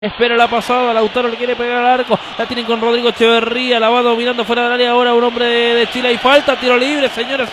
Espera la pasada, Lautaro le quiere pegar al arco, la tienen con Rodrigo Echeverría, la va dominando fuera del área ahora un hombre de Chile y falta, tiro libre, señores,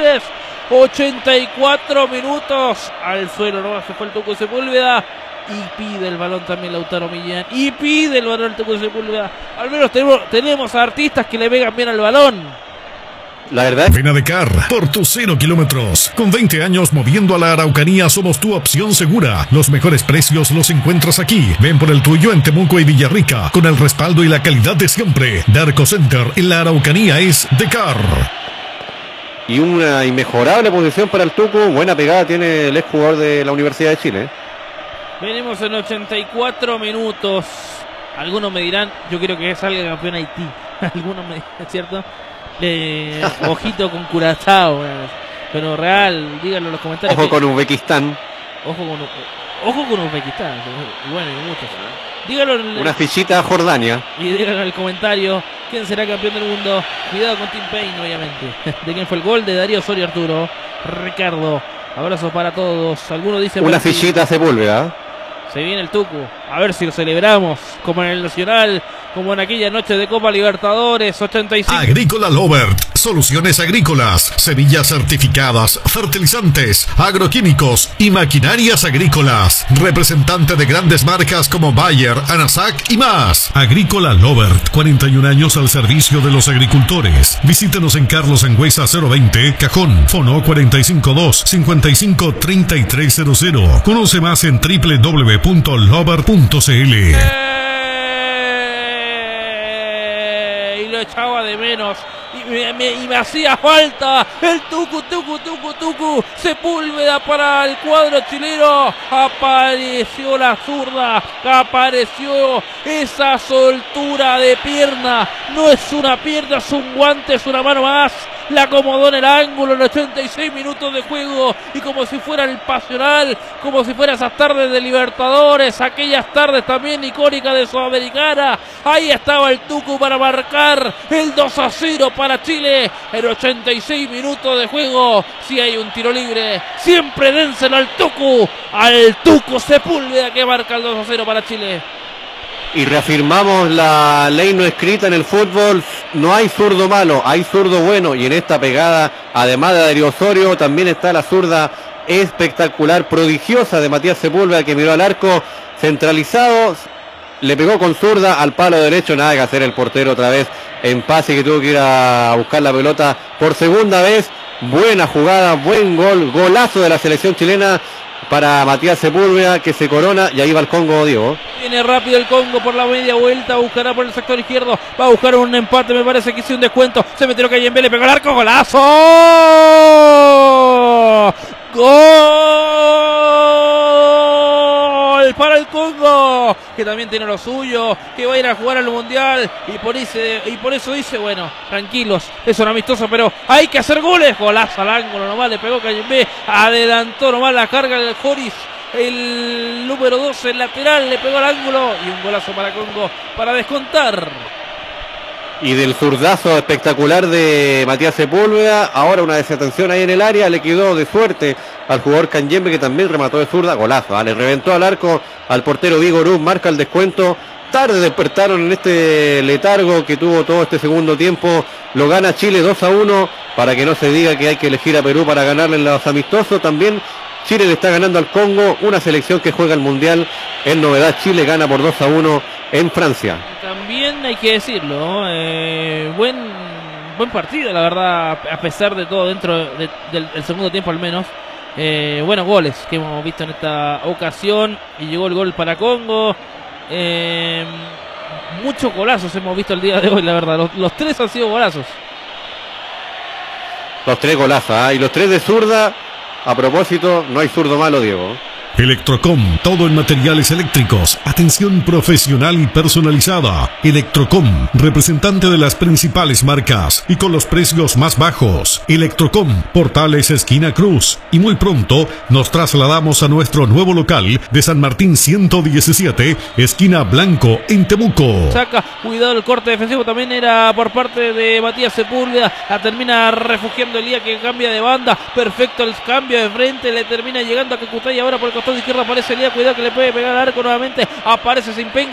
84 minutos, al suelo, no se fue el Tucu Sepúlveda y pide el balón también Lautaro Millán, y pide el balón el Tucu Sepúlveda, al menos tenemos a artistas que le pegan bien al balón. La verdad. Ven a Decar por tus 0 kilómetros. Con 20 años moviendo a la Araucanía, somos tu opción segura. Los mejores precios los encuentras aquí. Ven por el tuyo en Temuco y Villarrica, con el respaldo y la calidad de siempre. Darco Center en la Araucanía es Decar. Y una inmejorable posición para el Tucu. Buena pegada tiene el exjugador de la Universidad de Chile. Venimos en 84 minutos. Algunos me dirán, yo creo que salga campeón Haití. Algunos me dirán, ¿cierto? Ojito con Curazao, pero real, díganlo en los comentarios. Ojo con Uzbekistán. Ojo con Uzbekistán. Y bueno, y muchos. Díganlo una fichita a Jordania. Y díganlo en el comentario quién será campeón del mundo. Cuidado con Tim Payne, obviamente. ¿De quién fue el gol? De Darío Osorio Arturo. Ricardo, abrazos para todos. Algunos dicen una fichita a Sepúlveda. Se viene el Tucu, a ver si lo celebramos como en el Nacional, como en aquella noche de Copa Libertadores. 85. Agrícola Lovert, soluciones agrícolas, semillas certificadas, fertilizantes, agroquímicos y maquinarias agrícolas. Representante de grandes marcas como Bayer, Anasac y más. Agrícola Lovert, 41 años al servicio de los agricultores. Visítenos en Carlos Angüesa 020, Cajón, Fono 452-553300. Conoce más en www.lovert.cl. Y lo echaba de menos y me hacía falta el Tucu Sepúlveda para el cuadro chileno. Apareció la zurda, apareció esa soltura de pierna, no es una pierna, es un guante, es una mano más. La acomodó en el ángulo en 86 minutos de juego y como si fuera el Pasional, como si fuera esas tardes de Libertadores, aquellas tardes también icónicas de Sudamericana, ahí estaba el Tucu para marcar el 2-0 para Chile en 86 minutos de juego. Si hay un tiro libre, siempre dénselo al Tucu Sepúlveda que marca el 2-0 para Chile. Y reafirmamos la ley no escrita en el fútbol, no hay zurdo malo, hay zurdo bueno, y en esta pegada, además de Darío Osorio, también está la zurda espectacular, prodigiosa de Matías Sepúlveda, que miró al arco centralizado, le pegó con zurda al palo derecho, nada que hacer el portero otra vez en pase, que tuvo que ir a buscar la pelota por segunda vez. Buena jugada, buen gol, golazo de la selección chilena para Matías Sepúlveda, que se corona, y ahí va el Congo, Diego. Viene rápido el Congo por la media vuelta, buscará por el sector izquierdo, va a buscar un empate, me parece que hizo un descuento, se metió Cayembe, le pegó el arco, golazo, gol para el Congo, que también tiene lo suyo, que va a ir a jugar al Mundial, y por eso dice, bueno, tranquilos, es un amistoso, pero hay que hacer goles. Golazo al ángulo, nomás le pegó Cayembe, adelantó nomás la carga del Joris, el número 12, el lateral, le pegó al ángulo, y un golazo para Congo para descontar. Y del zurdazo espectacular de Matías Sepúlveda, ahora una desatención ahí en el área, le quedó de suerte al jugador Cayembe, que también remató de zurda, golazo, le reventó al arco al portero Vigorú, marca el descuento. Tarde despertaron en este letargo que tuvo todo este segundo tiempo, lo gana Chile 2-1, para que no se diga que hay que elegir a Perú para ganarle en los amistosos. También Chile le está ganando al Congo, una selección que juega el Mundial. En novedad, Chile gana por 2-1 en Francia. También hay que decirlo, buen partido, la verdad, a pesar de todo, dentro del segundo tiempo al menos. Buenos goles que hemos visto en esta ocasión, y llegó el gol para Congo. Muchos golazos hemos visto el día de hoy, la verdad. Los tres han sido golazos. Los tres golazos, y los tres de zurda. A propósito, no hay zurdo malo, Diego. Electrocom, todo en materiales eléctricos, atención profesional y personalizada. Electrocom, representante de las principales marcas y con los precios más bajos. Electrocom, Portales esquina Cruz, y muy pronto nos trasladamos a nuestro nuevo local de San Martín 117, esquina Blanco, en Temuco. Saca, cuidado, el corte defensivo también era por parte de Matías Sepúlveda, la termina refugiando Elías, que cambia de banda, perfecto el cambio de frente, le termina llegando a Cacutay ahora por el costado costado izquierdo aparece Elías, cuidado que le puede pegar al arco nuevamente, aparece Simpenga.